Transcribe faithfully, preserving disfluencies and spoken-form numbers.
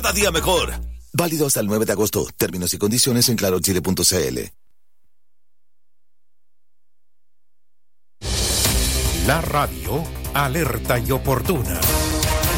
cada día mejor. Válido hasta el nueve de agosto. Términos y condiciones en claro chile punto c l. La radio alerta y oportuna.